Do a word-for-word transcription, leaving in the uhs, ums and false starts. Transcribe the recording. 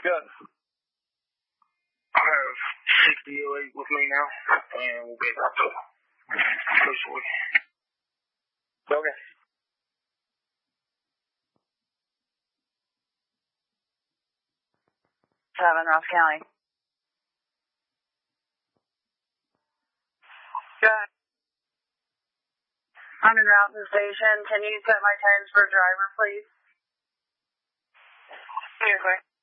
Good. I have sixty oh eight with me now, and we'll get up to officially. Okay. Seven, Ross County. Good. I'm in route to the station. Can you set my times for driver, please? Yes, sir.